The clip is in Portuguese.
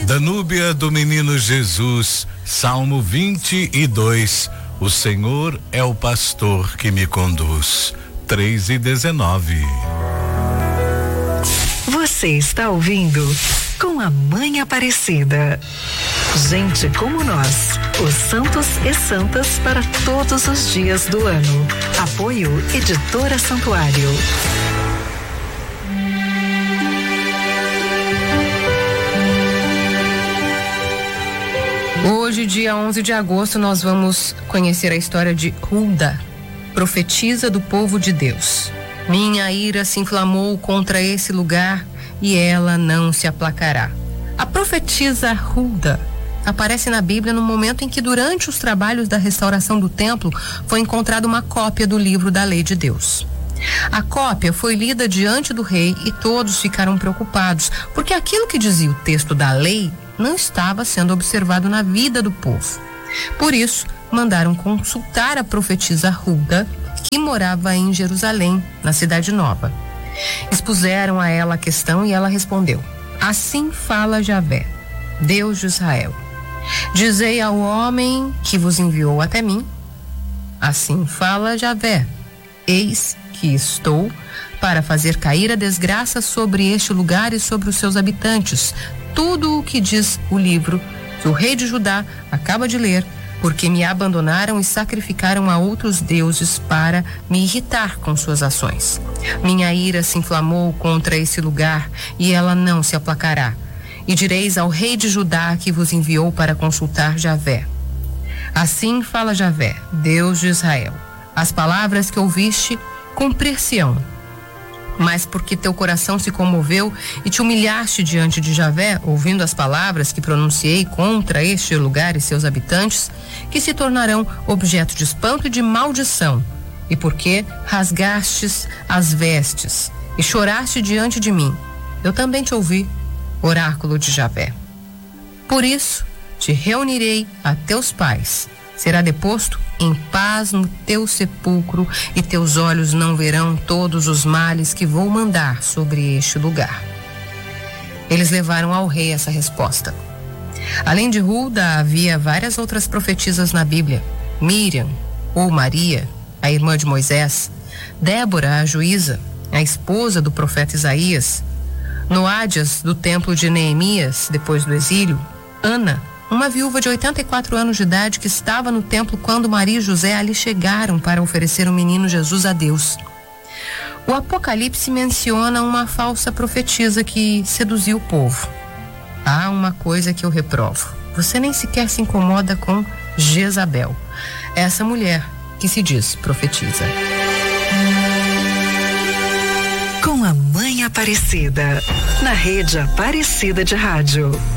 Danúbia do Menino Jesus, Salmo 22. O Senhor é o pastor que me conduz. 3:19. Você está ouvindo Com a Mãe Aparecida. Gente como nós, os santos e santas para todos os dias do ano. Apoio Editora Santuário. Hoje, dia 11 de agosto, nós vamos conhecer a história de Hulda, profetisa do povo de Deus. Minha ira se inflamou contra esse lugar e ela não se aplacará. A profetisa Hulda aparece na Bíblia no momento em que, durante os trabalhos da restauração do templo, foi encontrada uma cópia do livro da lei de Deus. A cópia foi lida diante do rei e todos ficaram preocupados, porque aquilo que dizia o texto da lei não estava sendo observado na vida do povo. Por isso, mandaram consultar a profetisa Hulda, que morava em Jerusalém, na Cidade Nova. Expuseram a ela a questão e ela respondeu: assim fala Javé, Deus de Israel. Dizei ao homem que vos enviou até mim, assim fala Javé, eis que estou para fazer cair a desgraça sobre este lugar e sobre os seus habitantes, tudo o que diz o livro que o rei de Judá acaba de ler, porque me abandonaram e sacrificaram a outros deuses para me irritar com suas ações. Minha ira se inflamou contra esse lugar e ela não se aplacará. E direis ao rei de Judá que vos enviou para consultar Javé. Assim fala Javé, Deus de Israel, as palavras que ouviste cumprir-se-ão. Mas porque teu coração se comoveu e te humilhaste diante de Javé, ouvindo as palavras que pronunciei contra este lugar e seus habitantes, que se tornarão objeto de espanto e de maldição, e porque rasgastes as vestes e choraste diante de mim, eu também te ouvi, oráculo de Javé. Por isso te reunirei a teus pais, será deposto em paz no teu sepulcro, e teus olhos não verão todos os males que vou mandar sobre este lugar. Eles levaram ao rei essa resposta. Além de Hulda, havia várias outras profetisas na Bíblia: Miriam, ou Maria, a irmã de Moisés; Débora, a juíza, a esposa do profeta Isaías; Noádias, do templo de Neemias, depois do exílio; Ana, uma viúva de 84 anos de idade que estava no templo quando Maria e José ali chegaram para oferecer o menino Jesus a Deus. O Apocalipse menciona uma falsa profetisa que seduziu o povo. Há uma coisa que eu reprovo: você nem sequer se incomoda com Jezabel, essa mulher que se diz profetiza. Com a Mãe Aparecida, na Rede Aparecida de Rádio.